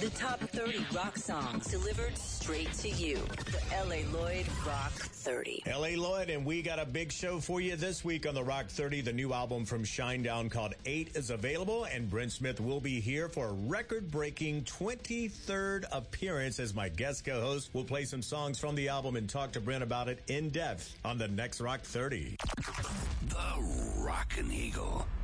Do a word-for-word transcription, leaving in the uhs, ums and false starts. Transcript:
The top thirty rock songs delivered straight to you. The L A. Lloyd Rock thirty. L A. Lloyd, and we got a big show for you this week on the Rock thirty. The new album from Shinedown called eight is available, and Brent Smith will be here for a record-breaking twenty-third appearance as my guest co-host. We'll play some songs from the album and talk to Brent about it in depth on the next Rock thirty. The Rockin' Eagle.